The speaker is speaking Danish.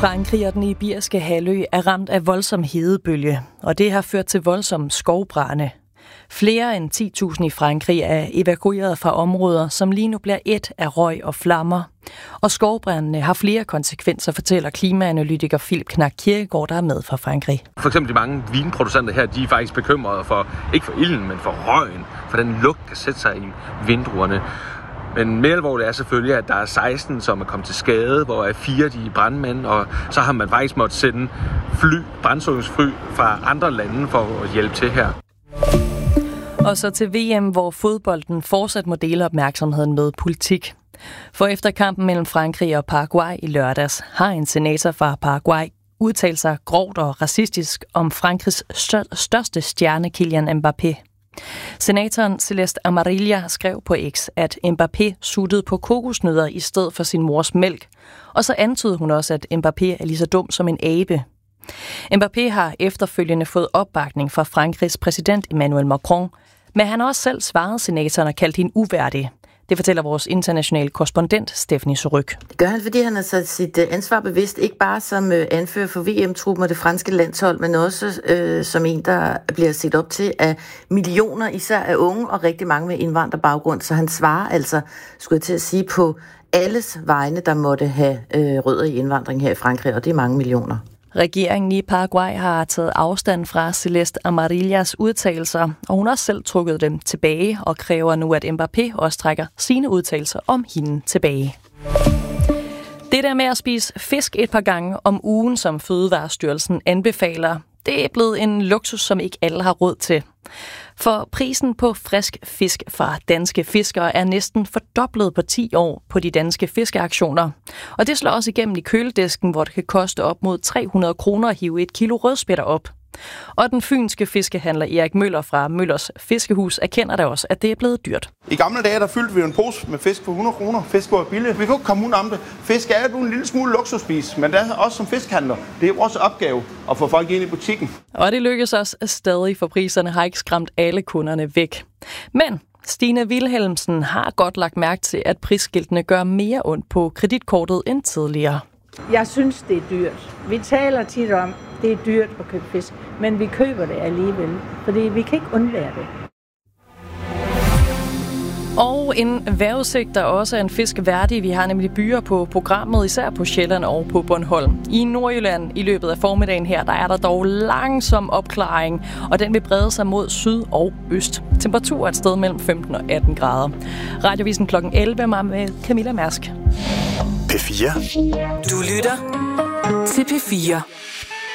Frankrig og den iberiske halvø er ramt af voldsom hedebølge, og det har ført til voldsomme skovbrande. Flere end 10.000 i Frankrig er evakueret fra områder, som lige nu bliver ét af røg og flammer. Og skovbrændene har flere konsekvenser, fortæller klimaanalytiker Philip Knack Kirkegaard, der er med fra Frankrig. For eksempel de mange vinproducenter her, de er faktisk bekymrede for, ikke for ilden, men for røgen, for den lugt kan sætte sig i vinduerne. Men mere alvorligt er selvfølgelig, at der er 16, som er kommet til skade, hvor 4 de er brandmænd, og så har man faktisk måttet sende brandslukningsfly fra andre lande for at hjælpe til her. Og så til VM, hvor fodbolden fortsat må dele opmærksomheden med politik. For efter kampen mellem Frankrig og Paraguay i lørdags, har en senator fra Paraguay udtalt sig grovt og racistisk om Frankrigs største stjerne, Kylian Mbappé. Senatoren Celeste Amarilla skrev på X, at Mbappé suttede på kokosnødder i stedet for sin mors mælk, og så antydede hun også, at Mbappé er lige så dum som en abe. Mbappé har efterfølgende fået opbakning fra Frankrigs præsident Emmanuel Macron, men han har også selv svaret senatoren og kaldt hende uværdig. Det fortæller vores internationale korrespondent Stephanie Suryk. Det gør han, fordi han har sat sit ansvar bevidst, ikke bare som anfører for VM-truppen og det franske landshold, men også som en, der bliver set op til af millioner, især af unge og rigtig mange med indvandrerbaggrund. Så han svarer altså, skulle jeg til at sige, på alles vegne, der måtte have rødder i indvandring her i Frankrig, og det er mange millioner. Regeringen i Paraguay har taget afstand fra Celeste Amarillas udtalelser, og hun har også selv trukket dem tilbage og kræver nu, at Mbappé også trækker sine udtalelser om hende tilbage. Det der med at spise fisk et par gange om ugen, som Fødevarestyrelsen anbefaler, det er blevet en luksus, som ikke alle har råd til. For prisen på frisk fisk fra danske fiskere er næsten fordoblet på 10 år på de danske fiskeauktioner. Og det slår også igennem i køledisken, hvor det kan koste op mod 300 kroner at hive 1 kilo rødspætter op. Og den fynske fiskehandler Erik Møller fra Møllers Fiskehus erkender da også, at det er blevet dyrt. I gamle dage, der fyldte vi en pose med fisk for 100 kroner. Fisk var billigt. Vi kunne ikke komme ud om det. Fisk er jo en lille smule luksusspis, men det er også som fiskhandler. Det er vores opgave at få folk ind i butikken. Og det lykkes også stadig, for priserne har ikke skræmt alle kunderne væk. Men Stine Wilhelmsen har godt lagt mærke til, at prisskiltene gør mere ondt på kreditkortet end tidligere. Jeg synes, det er dyrt. Vi taler tit om, det er dyrt at købe fisk, men vi køber det alligevel, fordi vi kan ikke undvære det. Og en vejrudsigt, der også er en fisk værdig. Vi har nemlig byer på programmet, især på Sjælland og på Bornholm. I Nordjylland i løbet af formiddagen her, der er der dog langsom opklaring, og den vil brede sig mod syd og øst. Temperatur et sted mellem 15 og 18 grader. Radiovisen kl. 11 med Camilla Mærsk. P4. Du lytter til P4.